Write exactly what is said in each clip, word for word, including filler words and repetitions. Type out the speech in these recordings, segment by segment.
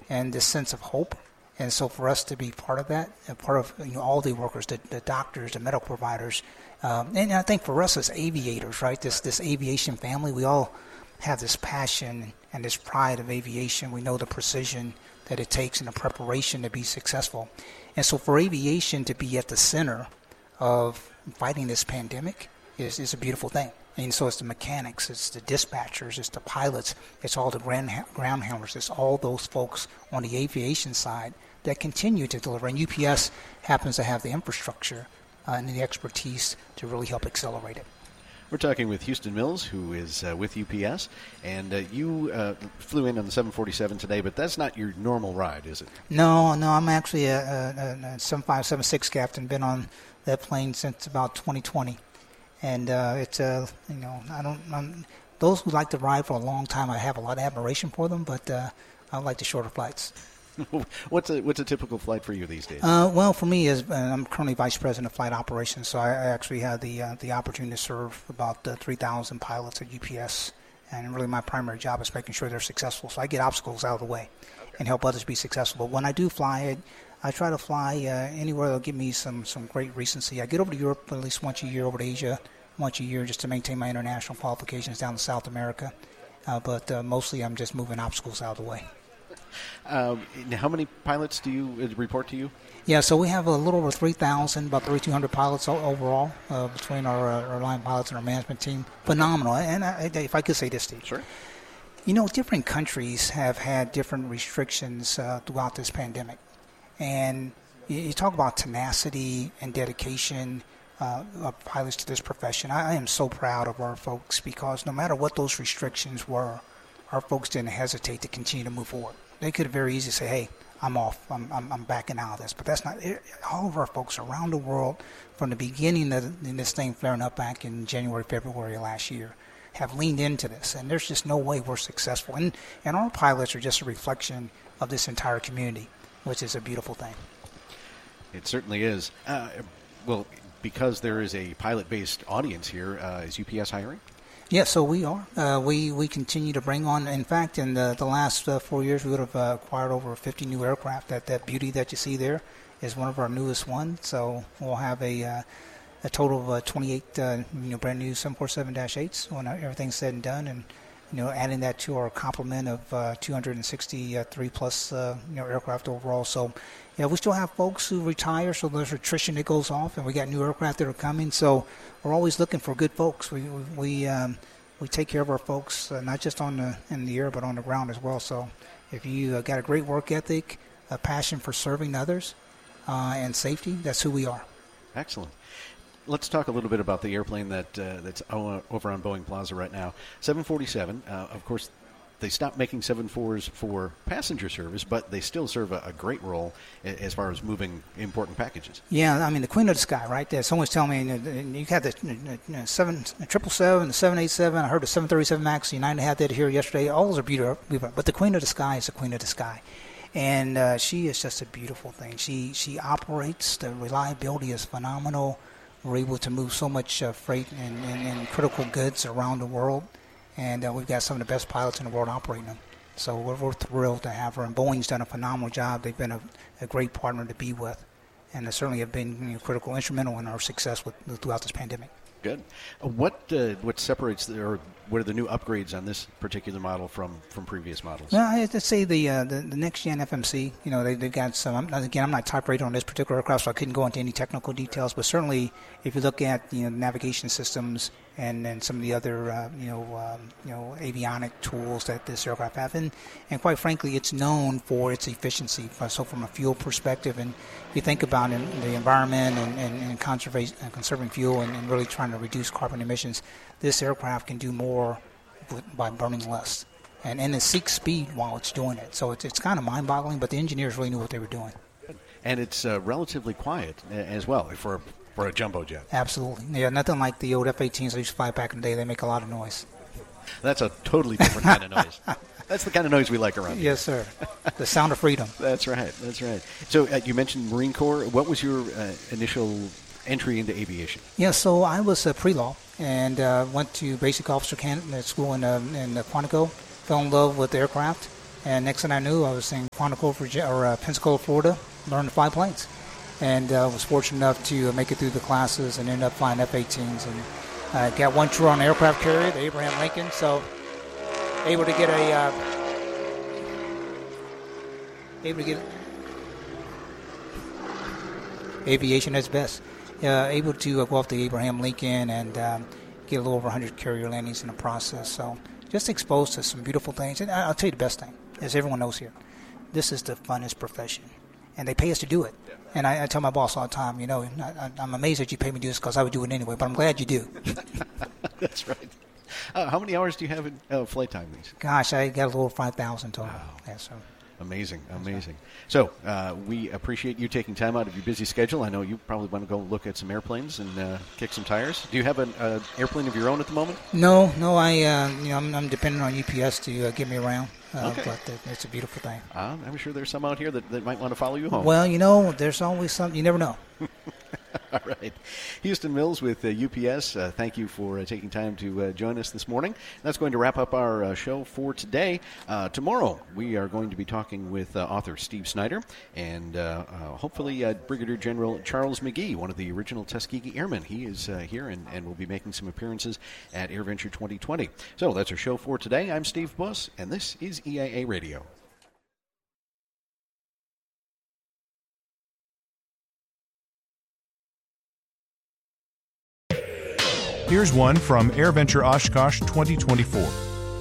and this sense of hope. And so for us to be part of that, and part of you know all the workers, the, the doctors, the medical providers, um, and I think for us as aviators, right, this this aviation family, we all have this passion and this pride of aviation. We know the precision that it takes and the preparation to be successful. And so for aviation to be at the center of fighting this pandemic is, is a beautiful thing. And so it's the mechanics, it's the dispatchers, it's the pilots, it's all the ground, ground handlers, it's all those folks on the aviation side that continue to deliver. And U P S happens to have the infrastructure uh, and the expertise to really help accelerate it. We're talking with Houston Mills, who is uh, with U P S, and uh, you uh, flew in on the seven forty-seven today, but that's not your normal ride, is it? No, no, I'm actually a, a, a seven five seven six captain, been on that plane since about twenty twenty. And uh, it's, uh, you know, I don't, I'm, those who like to ride for a long time, I have a lot of admiration for them, but uh, I like the shorter flights. what's a what's a typical flight for you these days? Uh, well, for me, is uh, I'm currently vice president of flight operations, so I, I actually had the uh, the opportunity to serve about uh, three thousand pilots at U P S, and really my primary job is making sure they're successful. So I get obstacles out of the way okay. and help others be successful. But when I do fly, I, I try to fly uh, anywhere that'll give me some some great recency. I get over to Europe at least once a year, over to Asia once a year, just to maintain my international qualifications down to South America. Uh, but uh, mostly I'm just moving obstacles out of the way. Um, how many pilots do you uh, report to you? Yeah, so we have a little over three thousand, about thirty-two hundred pilots o- overall uh, between our, uh, our line pilots and our management team. Phenomenal. And I, if I could say this, Steve. Sure. You know, different countries have had different restrictions uh, throughout this pandemic. And you, you talk about tenacity and dedication uh, of pilots to this profession. I, I am so proud of our folks because no matter what those restrictions were, our folks didn't hesitate to continue to move forward. They could have very easily say, hey, I'm off, I'm, I'm, I'm backing out of this. But that's not it. All of our folks around the world, from the beginning of this thing flaring up back in January, February of last year, have leaned into this. And there's just no way we're successful. And, and our pilots are just a reflection of this entire community, which is a beautiful thing. It certainly is. Uh, well, because there is a pilot-based audience here, uh, is U P S hiring? Yeah, so we are. Uh, we we continue to bring on. In fact, in the, the last uh, four years, we would have uh, acquired over fifty new aircraft. That that beauty that you see there is one of our newest ones. So we'll have a uh, a total of uh, twenty-eight uh, you know brand new seven forty-seven dash eights when everything's said and done, and you know adding that to our complement of uh, two hundred sixty-three plus uh, you know aircraft overall. So yeah, we still have folks who retire, so there's attrition that goes off, and we got new aircraft that are coming. So we're always looking for good folks. We we um, we take care of our folks, uh, not just on the in the air, but on the ground as well. So if you uh, got a great work ethic, a passion for serving others, uh, and safety, that's who we are. Excellent. Let's talk a little bit about the airplane that uh, that's over on Boeing Plaza right now. seven forty-seven, uh, of course, they stopped making seven forty-sevens for passenger service, but they still serve a, a great role as far as moving important packages. Yeah, I mean, the queen of the sky, right there. Someone's telling me you had the seven triple seven, the seven eighty-seven. I heard the seven thirty-seven MAX. United had that here yesterday. All those are beautiful, but the queen of the sky is the queen of the sky. And uh, she is just a beautiful thing. She she operates. The reliability is phenomenal. We're able to move so much uh, freight and, and, and critical goods around the world. And uh, we've got some of the best pilots in the world operating them. So we're, we're thrilled to have her. And Boeing's done a phenomenal job. They've been a, a great partner to be with. And they certainly have been you know, critical, instrumental in our success with, throughout this pandemic. Good. What uh, what separates, the, or what are the new upgrades on this particular model from, from previous models? Yeah, I have to say the uh, the, the next-gen F M C, you know, they, they've got some, again, I'm not type rated on this particular aircraft, so I couldn't go into any technical details, but certainly if you look at, you know, navigation systems and, and some of the other, uh, you know, um, you know, avionic tools that this aircraft have, and, and quite frankly, it's known for its efficiency. So from a fuel perspective, and you think about in the environment and, and, and conservation, and conserving fuel and, and really trying to reduce carbon emissions, this aircraft can do more with, by burning less. And, and it seeks speed while it's doing it. So it's, it's kind of mind-boggling, but the engineers really knew what they were doing. And it's uh, relatively quiet as well for, for a jumbo jet. Absolutely. Yeah, nothing like the old F eighteens I used to fly back in the day. They make a lot of noise. That's a totally different kind of noise. That's the kind of noise we like around here. Yes, sir. The sound of freedom. That's right. That's right. So uh, you mentioned Marine Corps. What was your uh, initial entry into aviation? Yeah, so I was a pre-law and uh, went to basic officer candidate school in, uh, in Quantico. Fell in love with aircraft And next thing I knew, I was in Quantico, Virginia, or uh, Pensacola, Florida, learning to fly planes. And uh, was fortunate enough to make it through the classes and end up flying F eighteens. And uh, got one tour on an aircraft carrier, the Abraham Lincoln. So able to get a uh, able to get aviation at its best. Uh, able to uh, go off the Abraham Lincoln and um, get a little over one hundred carrier landings in the process. So just exposed to some beautiful things. And I'll tell you the best thing, as everyone knows here, this is the funnest profession. And they pay us to do it. Yeah. And I, I tell my boss all the time, you know, I, I'm amazed that you pay me to do this because I would do it anyway, but I'm glad you do. That's right. Uh, how many hours do you have in uh, flight time, Lisa? Gosh, I got a little over five thousand total. Wow. Yeah, so. Amazing, amazing. So uh, we appreciate you taking time out of your busy schedule. I know you probably want to go look at some airplanes and uh, kick some tires. Do you have an uh, airplane of your own at the moment? No, no. I, uh, you know, I'm, I'm dependent on U P S to uh, get me around. Uh, okay. But it's a beautiful thing. Uh, I'm sure there's some out here that, that might want to follow you home. Well, you know, there's always something. You never know. All right. Houston Mills with uh, U P S, uh, thank you for uh, taking time to uh, join us this morning. That's going to wrap up our uh, show for today. Uh, tomorrow, we are going to be talking with uh, author Steve Snyder and uh, uh, hopefully uh, Brigadier General Charles McGee, one of the original Tuskegee Airmen. He is uh, here and, and will be making some appearances at AirVenture twenty twenty. So that's our show for today. I'm Steve Buss, and this is E I A Radio. Here's one from AirVenture Oshkosh twenty twenty-four.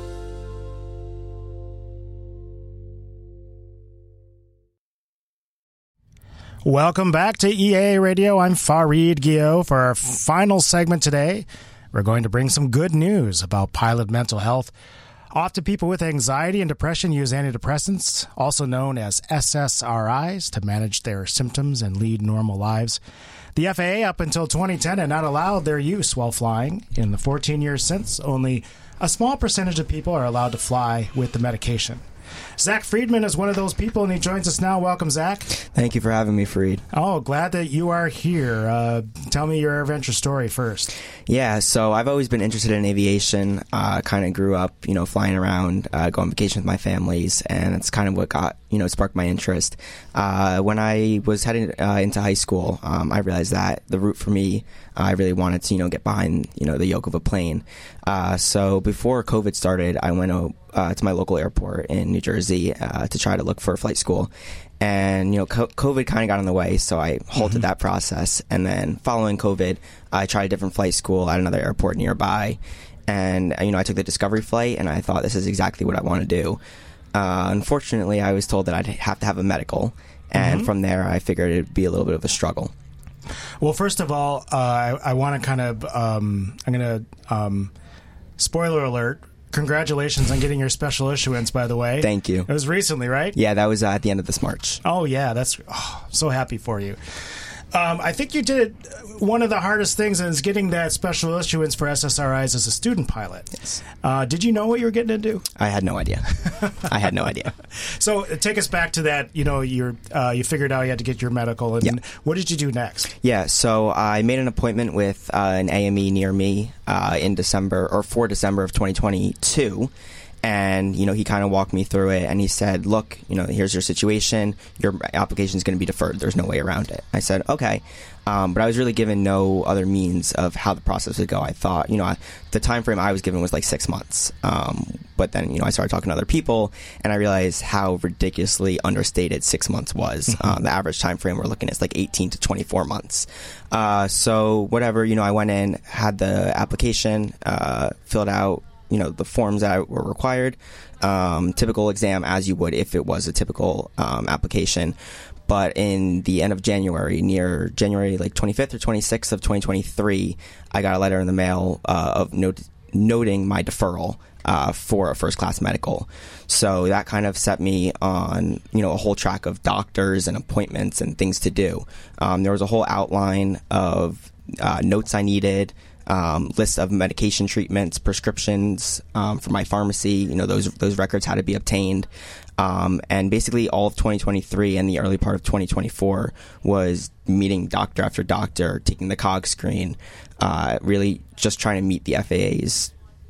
Welcome back to E A A Radio. I'm Fareed Gio. For our final segment today, we're going to bring some good news about pilot mental health. Often people with anxiety and depression use antidepressants, also known as S S R Is, to manage their symptoms and lead normal lives. The F A A, up until twenty ten, had not allowed their use while flying. In the fourteen years since, only a small percentage of people are allowed to fly with the medication. Zach Friedman is one of those people, and he joins us now. Welcome, Zach. Thank you for having me, Fareed. Oh, glad that you are here. Uh, tell me your AirVenture story first. Yeah, so I've always been interested in aviation. Uh, kind of grew up, you know, flying around, uh, going on vacation with my families, and it's kind of what got, you know, sparked my interest. Uh, when I was heading uh, into high school, um, I realized that the route for me, uh, I really wanted to, you know, get behind, you know, the yoke of a plane. Uh, so before COVID started, I went uh, to my local airport in New Jersey uh, to try to look for a flight school. And, you know, co- COVID kind of got in the way, so I halted mm-hmm. that process. And then following COVID, I tried a different flight school at another airport nearby. And, you know, I took the Discovery flight, and I thought, this is exactly what I want to do. Uh, unfortunately, I was told that I'd have to have a medical. And mm-hmm. from there, I figured it'd be a little bit of a struggle. Well, first of all, uh, I, I want to kind of, um, I'm going to, um, spoiler alert, congratulations on getting your special issuance, by the way. Thank you. It was recently, right? Yeah, that was uh, at the end of this March. Oh, yeah. That's oh, so happy for you. Um, I think you did one of the hardest things is getting that special issuance for S S R Is as a student pilot. Yes. Uh, did you know what you were getting into? I had no idea. I had no idea. So take us back to that. You know, you're, uh, you figured out you had to get your medical. And yeah. What did you do next? Yeah, so I made an appointment with uh, an A M E near me uh, in December or for December of twenty twenty-two. And, you know, he kind of walked me through it, and he said, look, you know, here's your situation. Your application is going to be deferred. There's no way around it. I said, okay. Um, but I was really given no other means of how the process would go. I thought, you know, I, the time frame I was given was like six months. Um, but then, you know, I started talking to other people, and I realized how ridiculously understated six months was. Mm-hmm. Um, the average time frame we're looking at is like eighteen to twenty-four months. Uh, so whatever, you know, I went in, had the application, uh, filled out, you know, the forms that were required, um, typical exam as you would if it was a typical um, application. But in the end of January, near January like twenty-fifth or twenty-sixth of twenty twenty-three, I got a letter in the mail uh, of not- noting my deferral uh, for a first-class medical. So that kind of set me on, you know, a whole track of doctors and appointments and things to do. Um, there was a whole outline of uh, notes I needed, Um, list of medication treatments, prescriptions um, for my pharmacy. You know, those those records had to be obtained. Um, and basically all of twenty twenty-three and the early part of twenty twenty-four was meeting doctor after doctor, taking the cog screen, uh, really just trying to meet the F A A's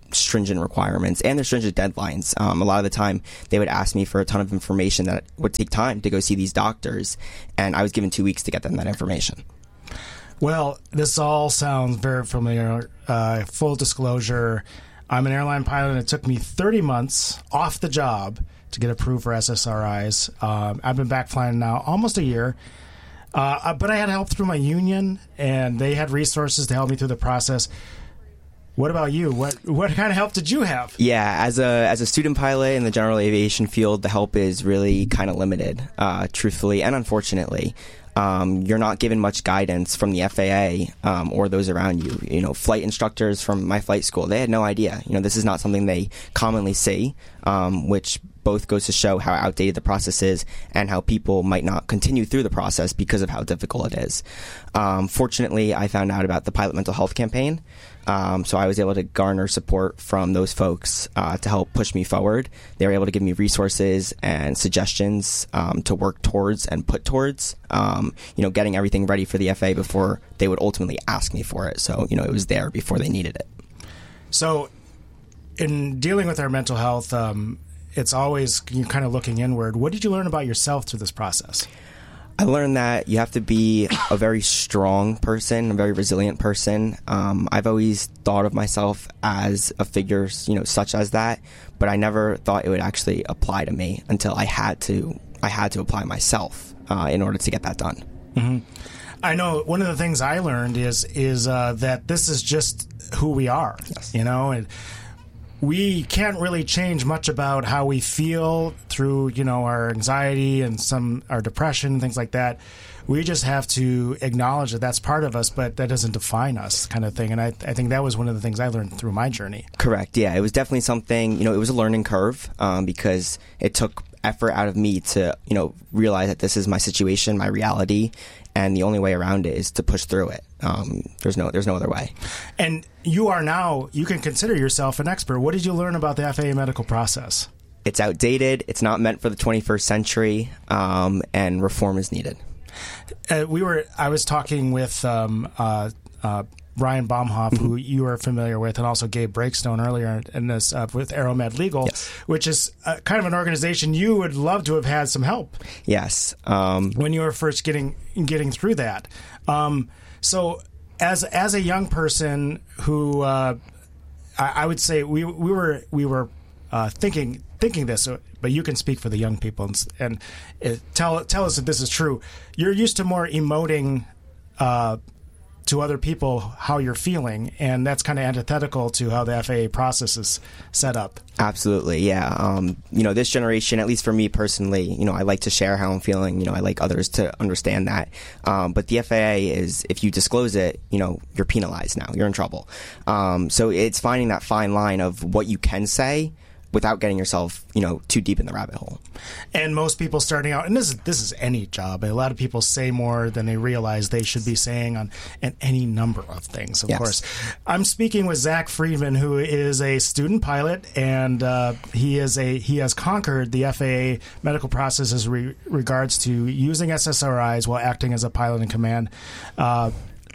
stringent requirements and their stringent deadlines. Um, a lot of the time, they would ask me for a ton of information that would take time to go see these doctors, and I was given two weeks to get them that information. Well, this all sounds very familiar. Uh, full disclosure, I'm an airline pilot, and it took me thirty months off the job to get approved for S S R Is. Um, I've been back flying now almost a year. Uh, but I had help through my union, and they had resources to help me through the process. What about you? What what kind of help did you have? Yeah, as a as a student pilot in the general aviation field, the help is really kind of limited, uh, truthfully and unfortunately. Um, you're not given much guidance from the F A A um, or those around you. You know, flight instructors from my flight school, they had no idea. You know, this is not something they commonly see, um, which both goes to show how outdated the process is and how people might not continue through the process because of how difficult it is. Um, fortunately, I found out about the Pilot Mental Health Campaign, um, so I was able to garner support from those folks uh, to help push me forward. They were able to give me resources and suggestions um, to work towards and put towards, um, you know, getting everything ready for the F A A before they would ultimately ask me for it. So, you know, it was there before they needed it. So, in dealing with our mental health, um, it's always you're kind of looking inward. What did you learn about yourself through this process? I learned that you have to be a very strong person, a very resilient person. Um, I've always thought of myself as a figure, you know, such as that, but I never thought it would actually apply to me until I had to. I had to apply myself uh, in order to get that done. Mm-hmm. I know one of the things I learned is is uh, that this is just who we are. Yes. You know, and we can't really change much about how we feel through, you know, our anxiety and some our depression, things like that. We just have to acknowledge that that's part of us, but that doesn't define us, kind of thing. And I, I think that was one of the things I learned through my journey. Correct. Yeah, it was definitely something. You know, it was a learning curve um, because it took effort out of me to, you know, realize that this is my situation, my reality, and the only way around it is to push through it. Um, there's no, there's no other way. And you are now, you can consider yourself an expert. What did you learn about the F A A medical process? It's outdated. It's not meant for the twenty-first century, um, and reform is needed. Uh, we were, I was talking with um, uh, uh, Brian Baumhoff, who you are familiar with, and also Gabe Breakstone earlier in this uh, with Aeromed Legal, yes. which is uh, kind of an organization you would love to have had some help. Yes. Um, when you were first getting getting through that. Um, so as as a young person who uh, I, I would say we we were we were uh, thinking thinking this, but you can speak for the young people and, and it, tell tell us if this is true. You're used to more emoting Uh, to other people how you're feeling, and that's kind of antithetical to how the F A A process is set up. Absolutely, yeah. Um, you know, this generation, at least for me personally, you know, I like to share how I'm feeling. You know, I like others to understand that. Um, but the F A A is, if you disclose it, you know, you're penalized now. You're in trouble. Um, so it's finding that fine line of what you can say without getting yourself, you know, too deep in the rabbit hole. And most people starting out, and this is this is any job, a lot of people say more than they realize they should be saying on and any number of things, of yes. course. I'm speaking with Zach Friedman, who is a student pilot, and uh, he is a he has conquered the F A A medical process as re- regards to using S S R Is while acting as a pilot in command. Uh,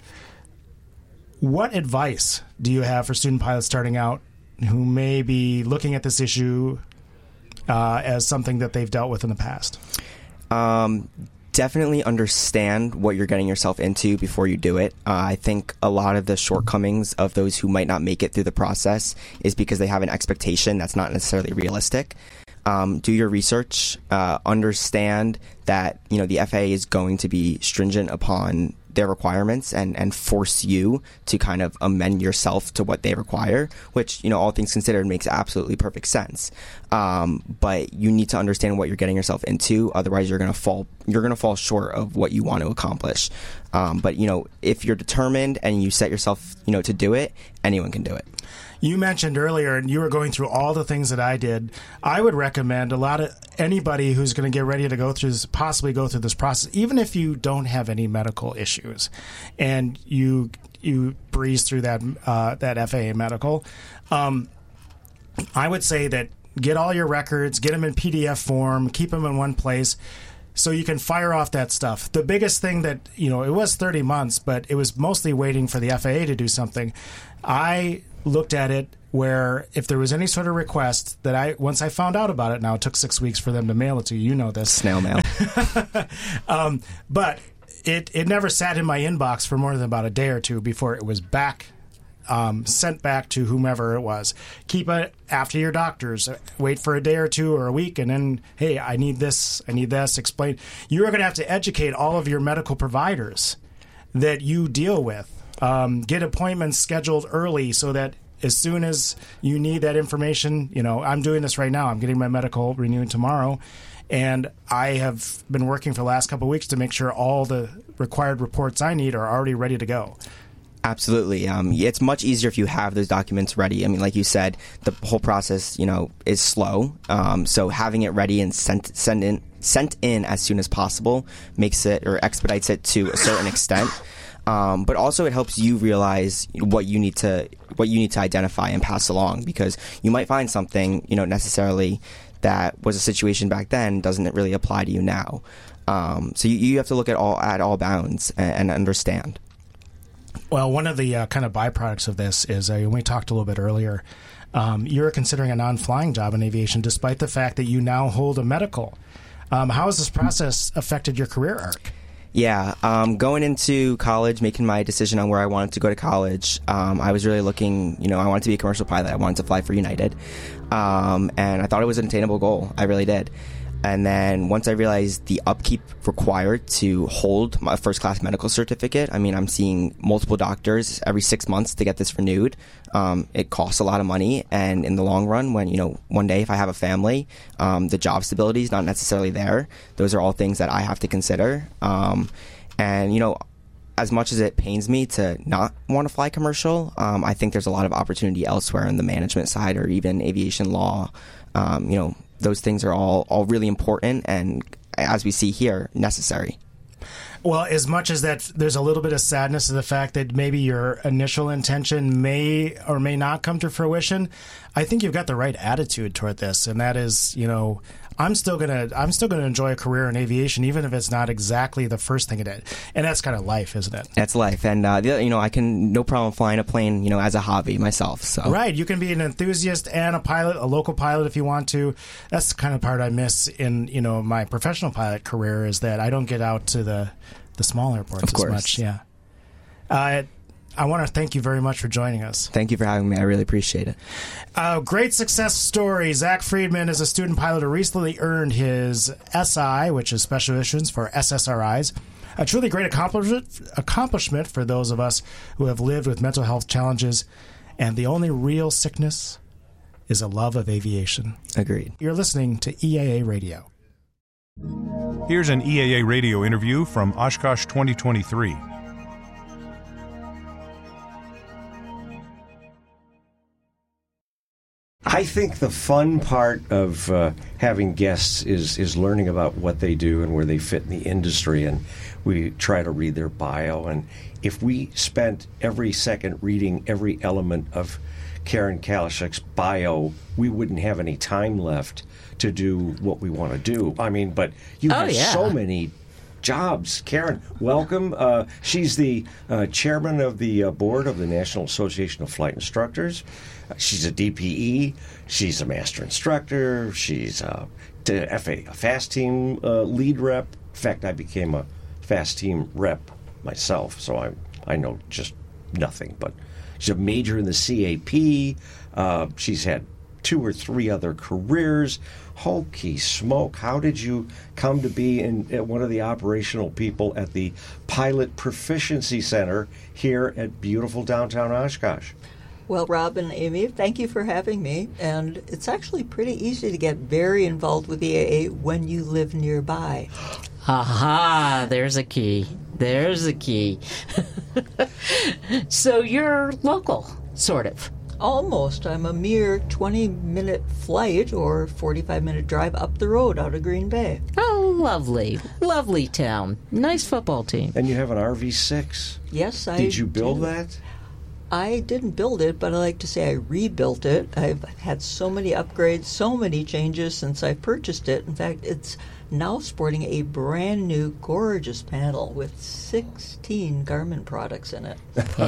what advice do you have for student pilots starting out who may be looking at this issue uh, as something that they've dealt with in the past? Um, definitely understand what you're getting yourself into before you do it. Uh, I think a lot of the shortcomings of those who might not make it through the process is because they have an expectation that's not necessarily realistic. Um, do your research, uh, understand that, you know, the F A A is going to be stringent upon their requirements and, and force you to kind of amend yourself to what they require, which, you know, all things considered makes absolutely perfect sense. Um, but you need to understand what you're getting yourself into. Otherwise, you're going to fall, you're going to fall short of what you want to accomplish. Um, but, you know, if you're determined and you set yourself, you know, to do it, anyone can do it. You mentioned earlier, and you were going through all the things that I did. I would recommend a lot of anybody who's going to get ready to go through this, possibly go through this process, even if you don't have any medical issues, and you you breeze through that uh, that F A A medical. Um, I would say that get all your records, get them in P D F form, keep them in one place, so you can fire off that stuff. The biggest thing that, you know, it was thirty months, but it was mostly waiting for the F A A to do something. I looked at it where if there was any sort of request that I, once I found out about it, now it took six weeks for them to mail it to you, you know this. Snail mail. um, but it, it never sat in my inbox for more than about a day or two before it was back, um, sent back to whomever it was. Keep it after your doctors. Wait for a day or two or a week, and then, hey, I need this, I need this, explain. You're going to have to educate all of your medical providers that you deal with. Um, get appointments scheduled early so that as soon as you need that information, you know, I'm doing this right now. I'm getting my medical renewed tomorrow, and I have been working for the last couple of weeks to make sure all the required reports I need are already ready to go. Absolutely. Um, it's much easier if you have those documents ready. I mean, like you said, the whole process, you know, is slow. Um, so having it ready and sent send in sent in as soon as possible makes it, or expedites it to a certain extent. Um, but also it helps you realize what you need to what you need to identify and pass along, because you might find something, you know, necessarily that was a situation back then doesn't really apply to you now. Um, so you, you have to look at all at all bounds and, and understand. Well, one of the uh, kind of byproducts of this is, uh, we talked a little bit earlier, um, you're considering a non-flying job in aviation despite the fact that you now hold a medical. Um, how has this process affected your career arc? Yeah, um, going into college, making my decision on where I wanted to go to college, um, I was really looking, you know, I wanted to be a commercial pilot. I wanted to fly for United, um, and I thought it was an attainable goal. I really did. And then once I realized the upkeep required to hold my first-class medical certificate, I mean, I'm seeing multiple doctors every six months to get this renewed. Um, it costs a lot of money, and in the long run, when, you know, one day if I have a family, um, the job stability is not necessarily there. Those are all things that I have to consider. Um, and, you know, as much as it pains me to not want to fly commercial, um, I think there's a lot of opportunity elsewhere in the management side or even aviation law. Um, you know, those things are all, all really important and, as we see here, necessary. Well, as much as that, there's a little bit of sadness to the fact that maybe your initial intention may or may not come to fruition. I think you've got the right attitude toward this, and that is, you know, I'm still gonna I'm still gonna enjoy a career in aviation, even if it's not exactly the first thing it did. And that's kind of life, isn't it? That's life, and uh, you know, I can no problem flying a plane, you know, as a hobby myself. So right, you can be an enthusiast and a pilot, a local pilot if you want to. That's the kind of part I miss in, you know, my professional pilot career, is that I don't get out to the the small airports of course. as much. Yeah. Uh, I want to thank you very much for joining us. Thank you for having me. I really appreciate it. Uh, great success story. Zach Friedman is a student pilot who recently earned his S I, which is Special Issuance for S S R Is. A truly great accomplishment, accomplishment for those of us who have lived with mental health challenges, and the only real sickness is a love of aviation. Agreed. You're listening to E A A Radio. Here's an E A A Radio interview from Oshkosh twenty twenty-three. I think the fun part of uh, having guests is is learning about what they do and where they fit in the industry, and we try to read their bio. And if we spent every second reading every element of Karen Kalashek's bio, we wouldn't have any time left to do what we want to do. I mean, but you oh, have yeah. so many jobs. Karen, welcome. Uh, she's the uh, chairman of the uh, board of the National Association of Flight Instructors. Uh, she's a D P E. She's a master instructor. She's uh, a F A, a fast team uh, lead rep. In fact, I became a fast team rep myself, so I I know just nothing. But she's a major in the C A P. Uh, she's had two or three other careers. Holy smoke, how did you come to be in, at one of the operational people at the Pilot Proficiency Center here at beautiful downtown Oshkosh? Well, Rob and Amy, thank you for having me. And it's actually pretty easy to get very involved with E A A when you live nearby. Aha, there's a key. There's a key. So you're local, sort of. Almost. I'm a mere twenty-minute flight or forty-five-minute drive up the road out of Green Bay. Oh, lovely. Lovely town. Nice football team. And you have an R V six. Yes, I Did you build do. that? I didn't build it, but I like to say I rebuilt it. I've had so many upgrades, so many changes since I purchased it. In fact, it's now sporting a brand new gorgeous panel with sixteen Garmin products in it.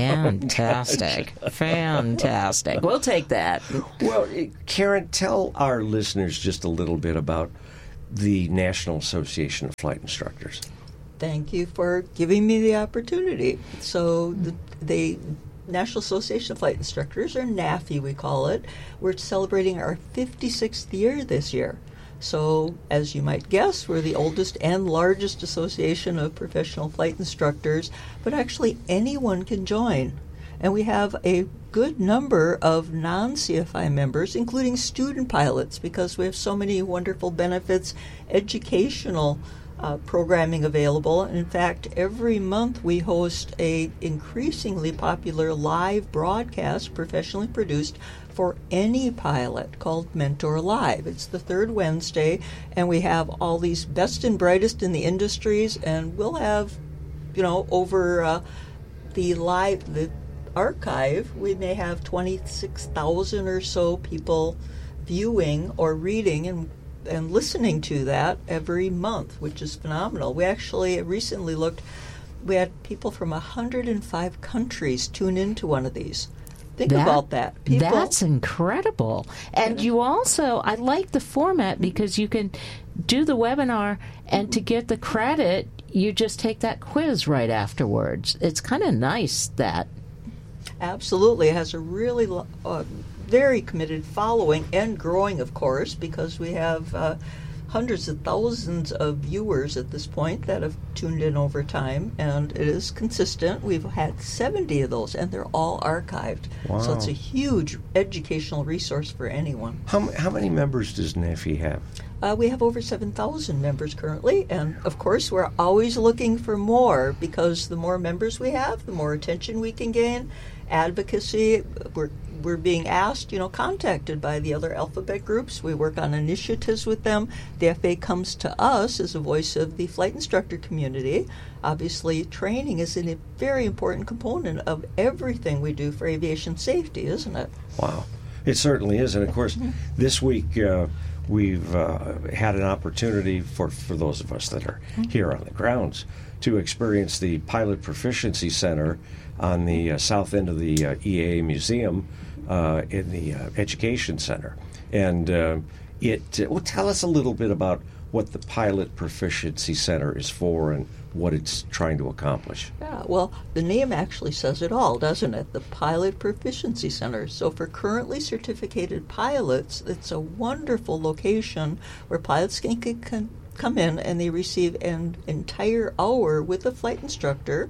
Fantastic. Fantastic. We'll take that. Well, Karen, tell our listeners just a little bit about the National Association of Flight Instructors. Thank you for giving me the opportunity. So the, the National Association of Flight Instructors, or NAFI we call it, we're celebrating our fifty-sixth year this year. So, as you might guess, we're the oldest and largest association of professional flight instructors, but actually anyone can join. And we have a good number of non-C F I members, including student pilots, because we have so many wonderful benefits, educational uh, programming available. In fact, every month we host a increasingly popular live broadcast, professionally produced, for any pilot called Mentor Live. It's the third Wednesday, and we have all these best and brightest in the industries, and we'll have, you know, over uh, the live, the archive, we may have twenty-six thousand or so people viewing or reading and and listening to that every month, which is phenomenal. We actually recently looked, we had people from one hundred five countries tune into one of these. Think That- about that. People, That's incredible. And you also, I like the format because you can do the webinar, and to get the credit, you just take that quiz right afterwards. It's kind of nice that. Absolutely. It has a really lo- uh, very committed following, and growing, of course, because we have uh, hundreds of thousands of viewers at this point that have tuned in over time, and it is consistent. We've had seventy of those, and they're all archived. Wow. So it's a huge educational resource for anyone. How, m- how many members does NAFI have? Uh, we have over seven thousand members currently, and of course we're always looking for more, because the more members we have, the more attention we can gain, advocacy. We're, we're being asked, you know, contacted by the other alphabet groups. We work on initiatives with them. The F A A comes to us as a voice of the flight instructor community. Obviously, training is a very important component of everything we do for aviation safety, isn't it? Wow. It certainly is. And of course, this week uh, we've uh, had an opportunity for, for those of us that are here on the grounds to experience the Pilot Proficiency Center on the uh, south end of the uh, E A A Museum uh, in the uh, Education Center. And uh, it, uh, well, tell us a little bit about what the Pilot Proficiency Center is for and what it's trying to accomplish. Yeah, well, the name actually says it all, doesn't it? The Pilot Proficiency Center. So for currently certificated pilots, it's a wonderful location where pilots can, can, can come in and they receive an entire hour with a flight instructor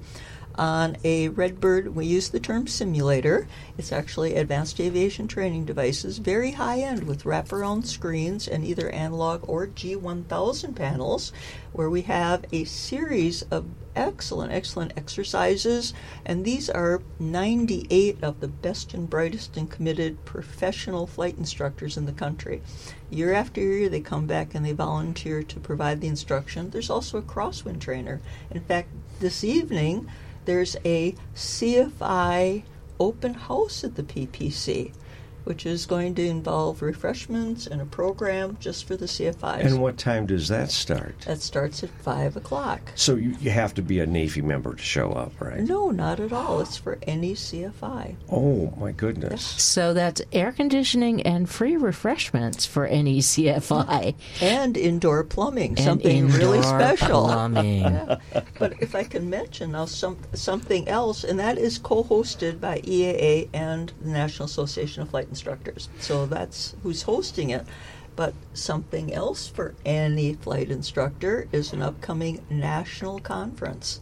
on a Redbird. We use the term simulator. It's actually advanced aviation training devices, very high end, with wraparound screens and either analog or G one thousand panels, where we have a series of excellent, excellent exercises. And these are ninety-eight of the best and brightest and committed professional flight instructors in the country. Year after year, they come back and they volunteer to provide the instruction. There's also a crosswind trainer. In fact, this evening, there's a C F I open house at the P P C, which is going to involve refreshments and a program just for the C F Is. And what time does that start? That starts at five o'clock. So you, you have to be a NAFI member to show up, right? No, not at all. It's for any C F I. Oh, my goodness. So that's air conditioning and free refreshments for any C F I. And indoor plumbing, And something really indoor special. plumbing. Yeah. But if I can mention now some, something else, and that is co-hosted by E A A and the National Association of Flight Instructors. So that's who's hosting it. But something else for any flight instructor is an upcoming national conference.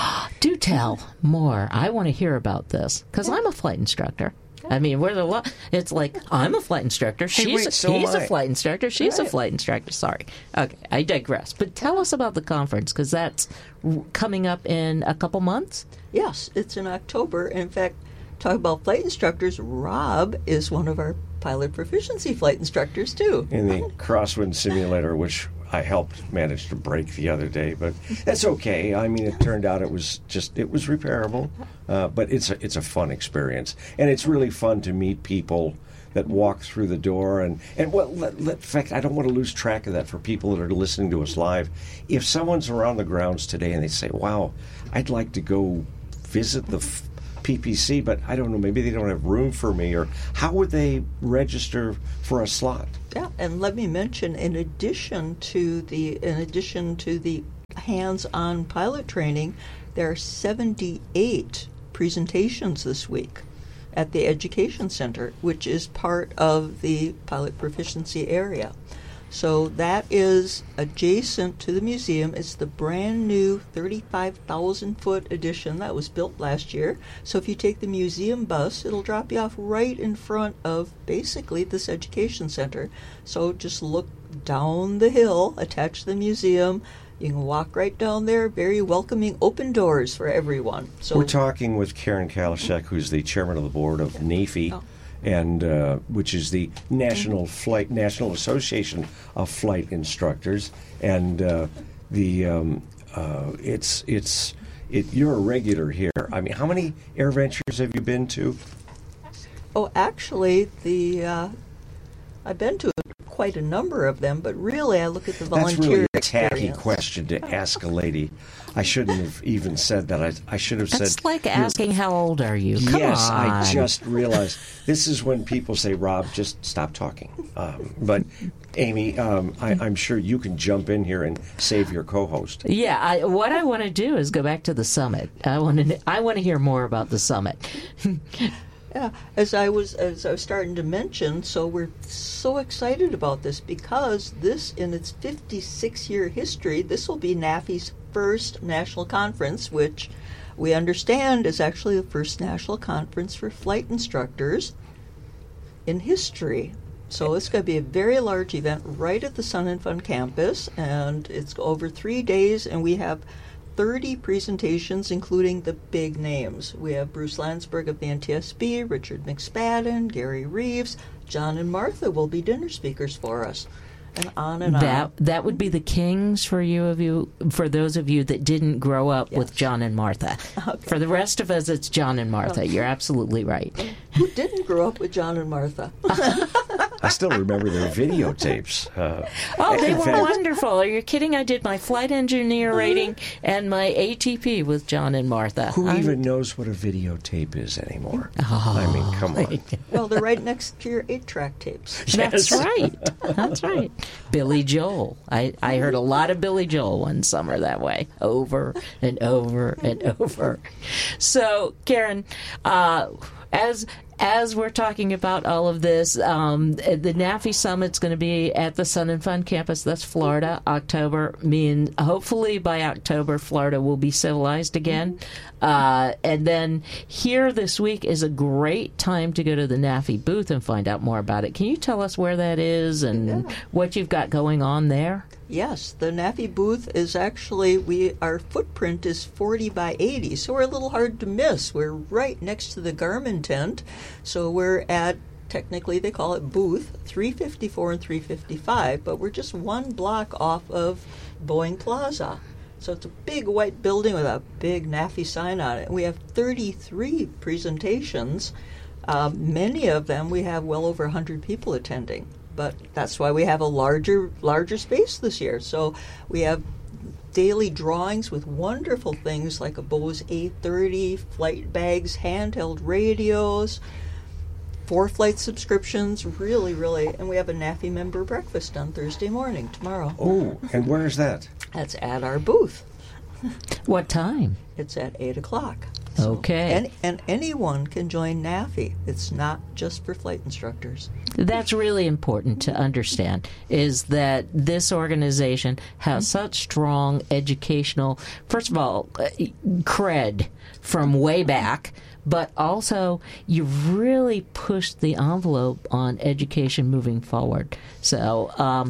Do tell more. I want to hear about this because I'm a flight instructor. I mean, we're the lo- it's like I'm a flight instructor. Hey, She's wait, so he's am a I. flight instructor. She's a Right. flight instructor. Sorry. Okay, I digress. But tell us about the conference because that's r- coming up in a couple months. Yes, it's in October. In fact, talk about flight instructors, Rob is one of our pilot proficiency flight instructors, too. In the crosswind simulator, which I helped manage to break the other day, but that's okay. I mean, it turned out it was just it was repairable, uh, but it's a, it's a fun experience, and it's really fun to meet people that walk through the door. And, and well, let, let, in fact, I don't want to lose track of that for people that are listening to us live. If someone's around the grounds today and they say, wow, I'd like to go visit the f- P P C, but I don't know, maybe they don't have room for me, or how would they register for a slot? Yeah, and let me mention, in addition to the in addition to the hands-on pilot training, there are seventy-eight presentations this week at the Education Center, which is part of the pilot proficiency area. So that is adjacent to the museum. It's the brand new thirty-five thousand foot edition that was built last year. So if you take the museum bus, it'll drop you off right in front of basically this education center. So just look down the hill, attached to the museum. You can walk right down there. Very welcoming, open doors for everyone. So we're talking with Karen Kalashek, who's the chairman of the board of NAFI. Oh. And uh, which is the National Flight National Association of Flight Instructors, and uh, the um, uh, it's it's it. You're a regular here. I mean, how many air ventures have you been to? Oh, actually, the uh, I've been to quite a number of them, but really, I look at the volunteer That's really a tacky experience. question to ask a lady. I shouldn't have even said that. I, I should have That's said... like asking how old are you? Come yes, on. I just realized. This is when people say, Rob, just stop talking. Um, but, Amy, um, I, I'm sure you can jump in here and save your co-host. Yeah, I, what I want to do is go back to the summit. I want to I want to hear more about the summit. Yeah, as I was as I was starting to mention, so we're so excited about this because this, in its fifty-six year history, this will be NAFI's first national conference, which we understand is actually the first national conference for flight instructors in history. So it's going to be a very large event right at the Sun and Fun campus, and it's over three days, and we have thirty presentations, including the big names. We have Bruce Landsberg of the N T S B, Richard McSpadden, Gary Reeves, John and Martha will be dinner speakers for us, and on and that, on. That would be the Kings for you of you for those of you that didn't grow up Yes. with John and Martha. Okay. For the rest of us, it's John and Martha. Okay. You're absolutely right. Who didn't grow up with John and Martha? I still remember their videotapes. Uh, Oh, they in were fact- wonderful. Are you kidding? I did my flight engineer rating and my A T P with John and Martha. Who I'm- even knows what a videotape is anymore? I mean, come on. Well, they're right next to your eight-track tapes. That's right. That's right. Billy Joel. I, I heard a lot of Billy Joel one summer that way, over and over and over. So, Karen, uh, as as we're talking about all of this, um, the NAFI Summit's going to be at the Sun and Fun campus. That's Florida, October. Me and hopefully by October, Florida will be civilized again. Uh, and then here this week is a great time to go to the NAFI booth and find out more about it. Can you tell us where that is and Yeah. what you've got going on there? Yes, the NAFI booth is actually, we our footprint is forty by eighty, so we're a little hard to miss. We're right next to the Garmin tent, so we're at, technically they call it booth three fifty-four and three fifty-five, but we're just one block off of Boeing Plaza. So it's a big white building with a big NAFI sign on it. We have thirty-three presentations. Um, many of them, we have well over one hundred people attending. But that's why we have a larger larger space this year. So we have daily drawings with wonderful things like a Bose A thirty, flight bags, handheld radios, four flight subscriptions, really, really. And we have a NAFI member breakfast on Thursday morning, tomorrow. Oh, and where is that? That's at our booth. What time? It's at eight o'clock. Okay. And, and anyone can join NAFI. It's not just for flight instructors. That's really important to understand, is that this organization has such strong educational, first of all, uh, cred from way back, but also you really pushed the envelope on education moving forward. So um,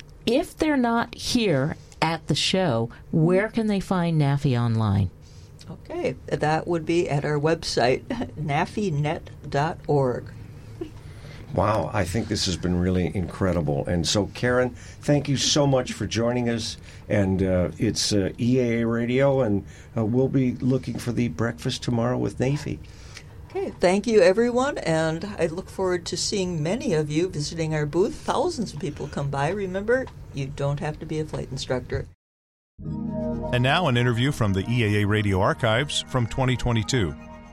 if they're not here at the show, where can they find NAFI online? Okay, that would be at our website, nafi net dot org. Wow, I think this has been really incredible. And so, Karen, thank you so much for joining us. And uh, it's uh, E A A Radio, and uh, we'll be looking for the breakfast tomorrow with NAFI. Okay, thank you, everyone, and I look forward to seeing many of you visiting our booth. Thousands of people come by. Remember, you don't have to be a flight instructor. And now an interview from the E A A Radio Archives from twenty twenty-two.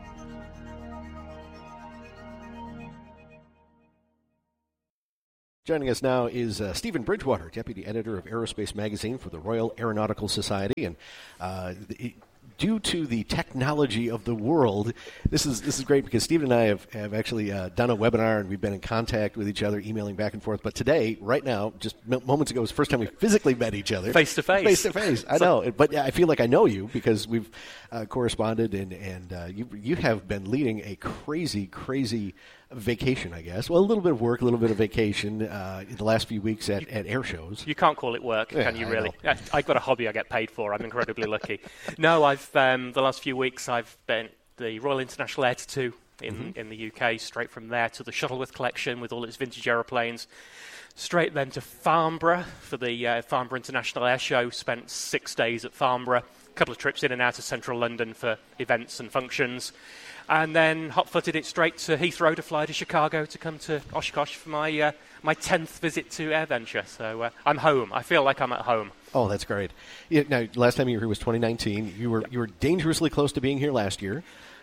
Joining us now is uh, Stephen Bridgewater, Deputy Editor of Aerospace Magazine for the Royal Aeronautical Society. And uh, the, due to the technology of the world, this is this is great because Stephen and I have, have actually uh, done a webinar and we've been in contact with each other, emailing back and forth. But today, right now, just m- moments ago, was the first time we physically met each other. Face to face. Face to face. I know. But I feel like I know you because we've uh, corresponded and, and uh, you, you have been leading a crazy, crazy vacation, I guess. Well, a little bit of work, a little bit of vacation uh, in the last few weeks at, at air shows. You can't call it work, yeah, can you I really? know. I've got a hobby I get paid for. I'm incredibly lucky. No, I've um, the last few weeks I've been the Royal International Air Tattoo in, mm-hmm. in the U K, straight from there to the Shuttleworth collection with all its vintage aeroplanes. Straight then to Farnborough for the uh, Farnborough International Air Show. Spent six days at Farnborough. A couple of trips in and out of central London for events and functions. And then hot-footed it straight to Heathrow to fly to Chicago to come to Oshkosh for my uh, my tenth visit to AirVenture. So uh, I'm home. I feel like I'm at home. Oh, that's great. Yeah, now, last time you were here was twenty nineteen. You were you were dangerously close to being here last year.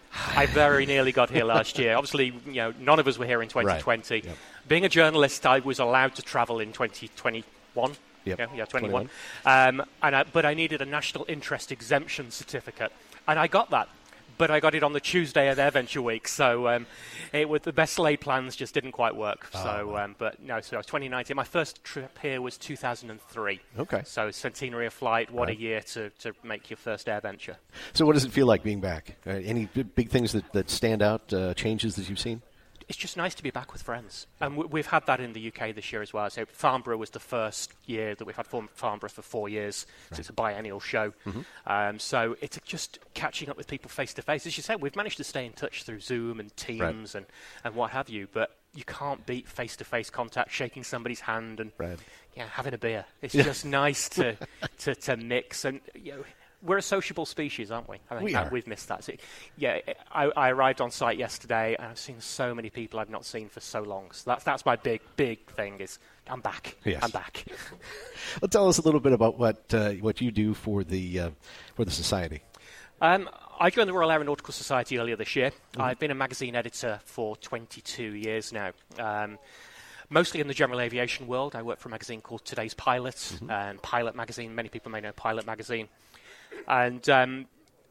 I very nearly got here last year. Obviously, you know, none of us were here in twenty twenty. Right. Yep. Being a journalist, I was allowed to travel in twenty twenty-one. Yep. Yeah, yeah, twenty-one. Um, and I, but I needed a national interest exemption certificate, and I got that. But I got it on the Tuesday of AirVenture Week, so um, it was the best laid plans just didn't quite work. Oh, so, um, but no, so it was twenty nineteen. My first trip here was two thousand three. Okay. So centenary of flight. What right. a year to, to make your first AirVenture. So, what does it feel like being back? Uh, any big things that, that stand out? Uh, changes that you've seen? It's just nice to be back with friends. And w- we've had that in the U K this year as well. So Farnborough was the first year that we've had Farnborough for four years. Right. So it's a biennial show. Mm-hmm. Um, so it's just catching up with people face to face. As you said, we've managed to stay in touch through Zoom and Teams right. and, and what have you. But you can't beat face to face contact, shaking somebody's hand and right. yeah, having a beer. It's yeah. just nice to, to, to mix. And, you know, we're a sociable species, aren't we? I mean, we are. We've missed that. So, yeah, I, I arrived on site yesterday, and I've seen so many people I've not seen for so long. So that's that's my big, big thing is I'm back. Yes. I'm back. Well, tell us a little bit about what uh, what you do for the uh, for the society. Um, I joined the Royal Aeronautical Society earlier this year. Mm-hmm. I've been a magazine editor for twenty-two years now. Um, Mostly in the general aviation world. I work for a magazine called Today's Pilot, mm-hmm. and Pilot Magazine. Many people may know Pilot Magazine. And um,